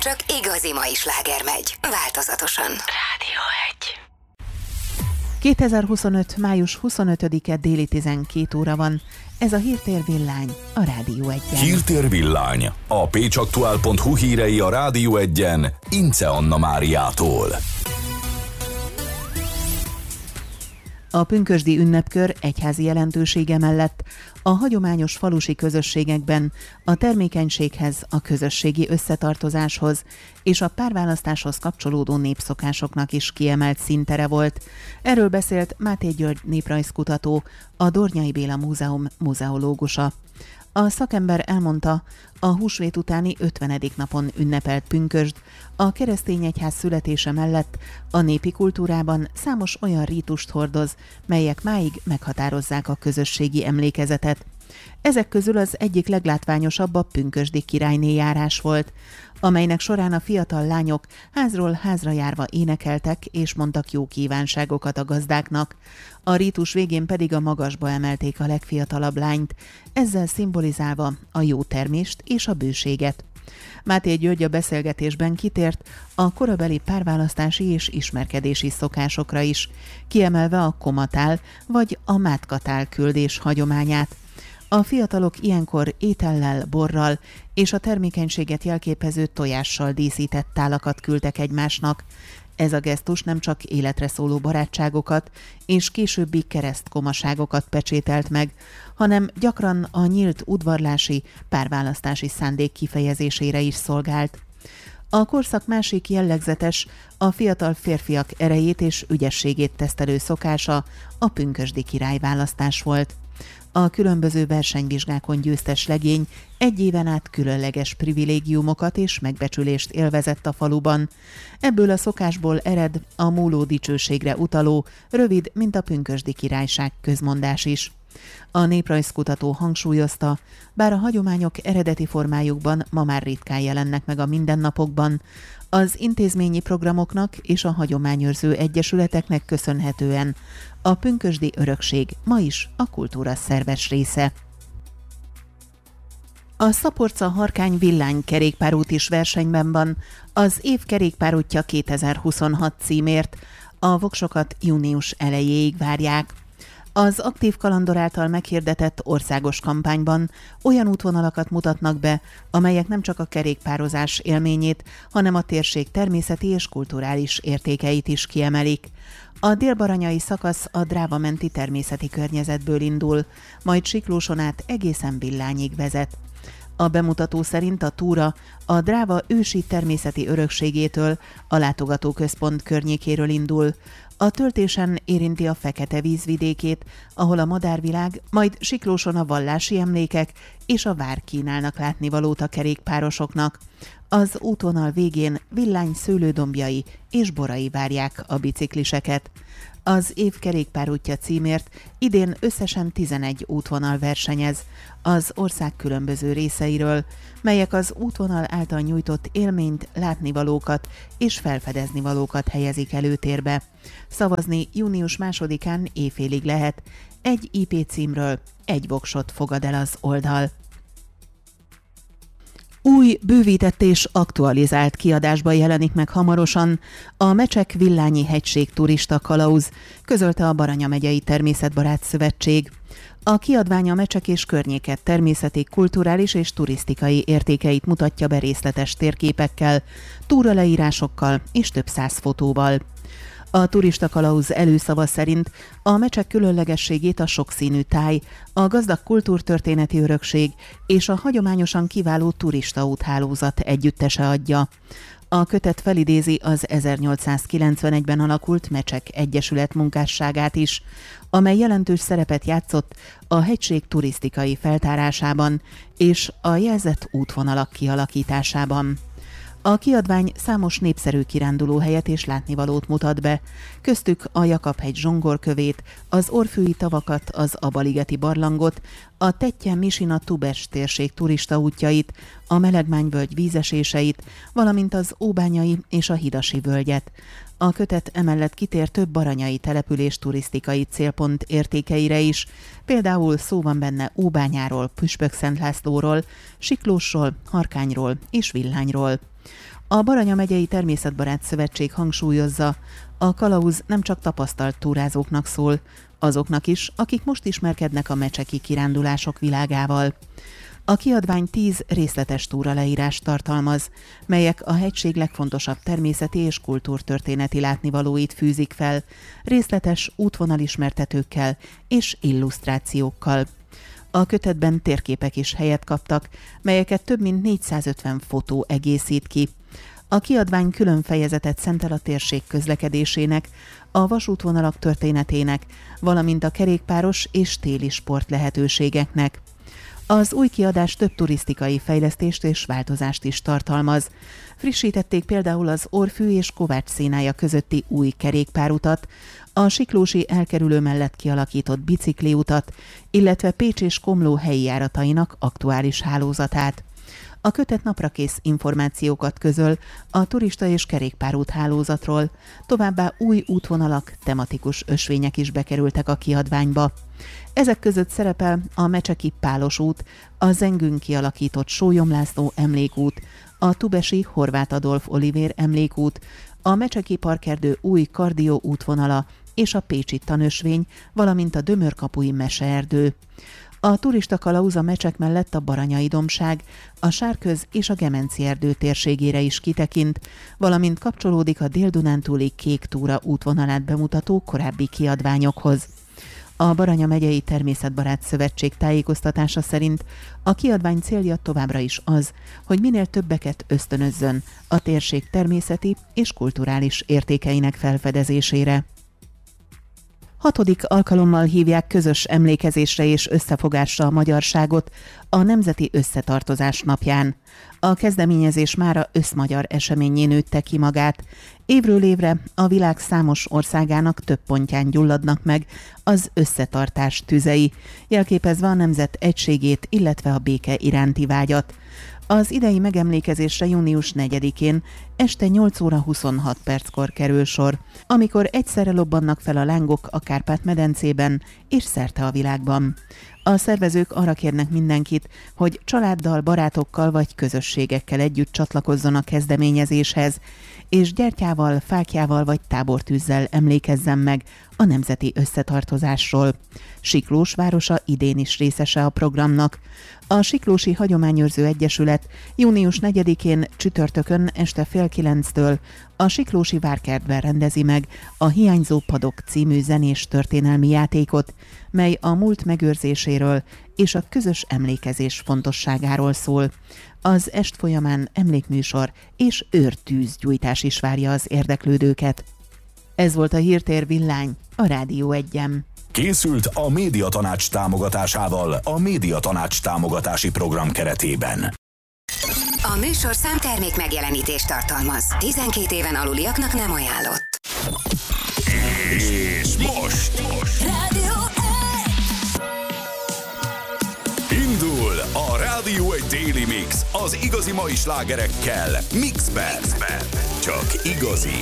csak igazi mai sláger megy. Változatosan. Rádió 1. 2025. május 25-e déli 12 óra van. Ez a Hírtér Villány a Rádió 1-en. Hírtér Villány. A pécsaktuál.hu hírei a Rádió 1-en Ince Anna Máriától. A pünkösdi ünnepkör egyházi jelentősége mellett a hagyományos falusi közösségekben a termékenységhez, a közösségi összetartozáshoz és a párválasztáshoz kapcsolódó népszokásoknak is kiemelt színtere volt. Erről beszélt Máté György néprajzkutató, a Dornyai Béla Múzeum muzeológusa. A szakember elmondta, a húsvét utáni 50. napon ünnepelt pünkösd a keresztény egyház születése mellett a népi kultúrában számos olyan rítust hordoz, melyek máig meghatározzák a közösségi emlékezetet. Ezek közül az egyik leglátványosabb a pünkösdi királynéjárás volt, amelynek során a fiatal lányok házról házra járva énekeltek és mondtak jó kívánságokat a gazdáknak. A rítus végén pedig a magasba emelték a legfiatalabb lányt, ezzel szimbolizálva a jó termést és a bőséget. Máté György a beszélgetésben kitért a korabeli párválasztási és ismerkedési szokásokra is, kiemelve a komatál vagy a mátkatál küldés hagyományát. A fiatalok ilyenkor étellel, borral és a termékenységet jelképező tojással díszített tálakat küldtek egymásnak. Ez a gesztus nem csak életre szóló barátságokat és későbbi keresztkomaságokat pecsételt meg, hanem gyakran a nyílt udvarlási, párválasztási szándék kifejezésére is szolgált. A korszak másik jellegzetes, a fiatal férfiak erejét és ügyességét tesztelő szokása a pünkösdi királyválasztás volt. A különböző versenyvizsgákon győztes legény egy éven át különleges privilégiumokat és megbecsülést élvezett a faluban. Ebből a szokásból ered a múló dicsőségre utaló, rövid, mint a pünkösdi királyság közmondás is. A néprajzkutató hangsúlyozta, bár a hagyományok eredeti formájukban ma már ritkán jelennek meg a mindennapokban, az intézményi programoknak és a hagyományőrző egyesületeknek köszönhetően a pünkösdi örökség ma is a kultúra szerves része. A Szaporca-Harkány Villány kerékpárút is versenyben van, az év kerékpárútja 2026 címért, a voksokat június elejéig várják. Az Aktív Kalandor által meghirdetett országos kampányban olyan útvonalakat mutatnak be, amelyek nem csak a kerékpározás élményét, hanem a térség természeti és kulturális értékeit is kiemelik. A délbaranyai szakasz a Dráva menti természeti környezetből indul, majd Siklóson át egészen Villányig vezet. A bemutató szerint a túra a Dráva ősi természeti örökségétől, a látogatóközpont környékéről indul. A töltésen érinti a Fekete vízvidékét, ahol a madárvilág, majd Siklóson a vallási emlékek és a vár kínálnak látnivalót a kerékpárosoknak. Az útvonal végén Villány szőlődombjai és borai várják a bicikliseket. Az év kerékpárútja címért idén összesen 11 útvonal versenyez az ország különböző részeiről, melyek az útvonal által nyújtott élményt, látnivalókat és felfedeznivalókat helyezik előtérbe. Szavazni június 2-án éjfélig lehet. Egy IP címről egy voksot fogad el az oldal. Új, bővített és aktualizált kiadásban jelenik meg hamarosan a Mecsek Villányi hegység turista kalauz, közölte a Baranya megyei Természetbarát Szövetség. A kiadvány a Mecsek és környéket természeti, kulturális és turisztikai értékeit mutatja be részletes térképekkel, túraleírásokkal és több 100 fotóval. A turista kalauz előszava szerint a Mecsek különlegességét a sokszínű táj, a gazdag kultúrtörténeti örökség és a hagyományosan kiváló turistaúthálózat együttese adja. A kötet felidézi az 1891-ben alakult Mecsek Egyesület munkásságát is, amely jelentős szerepet játszott a hegység turisztikai feltárásában és a jelzett útvonalak kialakításában. A kiadvány számos népszerű kirándulóhelyet és látnivalót mutat be, köztük a Jakab-hegy zsongorkövét, az Orfűi tavakat, az Abaligeti barlangot, a Tettyen-Misina Tubes térség turistaútjait, a Melegmány-völgy vízeséseit, valamint az Óbányai és a Hidasi völgyet. A kötet emellett kitér több baranyai település turisztikai célpont értékeire is, például szó van benne Óbányáról, Püspökszentlászlóról, Siklósról, Harkányról és Villányról. A Baranya megyei Természetbarát Szövetség hangsúlyozza, a kalauz nem csak tapasztalt túrázóknak szól, azoknak is, akik most ismerkednek a mecseki kirándulások világával. A kiadvány 10 részletes túraleírást tartalmaz, melyek a hegység legfontosabb természeti és kultúrtörténeti látnivalóit fűzik fel, részletes útvonalismertetőkkel és illusztrációkkal. A kötetben térképek is helyet kaptak, melyeket több mint 450 fotó egészít ki. A kiadvány külön fejezetet szentel a térség közlekedésének, a vasútvonalak történetének, valamint a kerékpáros és téli sport lehetőségeknek. Az új kiadás több turisztikai fejlesztést és változást is tartalmaz. Frissítették például az Orfű és Kovács szénája közötti új kerékpárutat, a Siklósi elkerülő mellett kialakított bicikliutat, illetve Pécs és Komló helyi járatainak aktuális hálózatát. A kötet naprakész információkat közöl a turista és kerékpárút hálózatról, továbbá új útvonalak, tematikus ösvények is bekerültek a kiadványba. Ezek között szerepel a Mecseki Pálos út, a Zengün kialakított Sólyom László emlékút, a tubesi Horváth Adolf Olivér emlékút, a Mecseki Parkerdő új kardió útvonala és a pécsi tanösvény, valamint a Dömörkapui meseerdő. A turista kalauz a mecsek mellett a Baranyai dombság, a Sárköz és a Gemenci erdő térségére is kitekint, valamint kapcsolódik a Dél-Dunántúli Kék túra útvonalát bemutató korábbi kiadványokhoz. A Baranya megyei Természetbarát Szövetség tájékoztatása szerint a kiadvány célja továbbra is az, hogy minél többeket ösztönözzön a térség természeti és kulturális értékeinek felfedezésére. 6. alkalommal hívják közös emlékezésre és összefogásra a magyarságot a Nemzeti Összetartozás napján. A kezdeményezés mára összmagyar eseményé nőtte ki magát. Évről évre a világ számos országának több pontján gyulladnak meg az összetartás tüzei, jelképezve a nemzet egységét, illetve a béke iránti vágyat. Az idei megemlékezésre június 4-én este 8 óra 26 perckor kerül sor, amikor egyszerre lobbannak fel a lángok a Kárpát-medencében és szerte a világban. A szervezők arra kérnek mindenkit, hogy családdal, barátokkal vagy közösségekkel együtt csatlakozzon a kezdeményezéshez, és gyertyával, fáklyával vagy tábortűzzel emlékezzen meg a nemzeti összetartozásról. Siklós városa idén is részese a programnak. A Siklósi Hagyományőrző Egyesület június 4-én csütörtökön este 8:30-től a Siklósi Várkertben rendezi meg a Hiányzó padok című zenés történelmi játékot, mely a múlt megőrzéséről és a közös emlékezés fontosságáról szól. Az est folyamán emlékműsor és őrtűzgyújtás is várja az érdeklődőket. Ez volt a Hírtér Villány a Rádió 1-en. Készült a Médiatanács támogatásával a Médiatanács támogatási program keretében. A műsor számtermék megjelenítést tartalmaz. 12 éven aluliaknak nem ajánlott. És most Rádió 1! indul a Rádió 1 Daily Mix az igazi mai slágerekkel Mixben. Csak igazi.